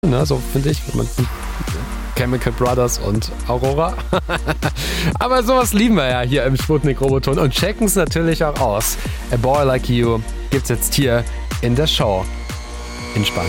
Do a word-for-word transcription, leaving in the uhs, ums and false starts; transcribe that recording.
ne, so finde ich. Man, Chemical Brothers und Aurora. Aber sowas lieben wir ja hier im Sputnik-Roboton und checken es natürlich auch aus. A Boy Like You gibt's jetzt hier in der Show. Entspannt.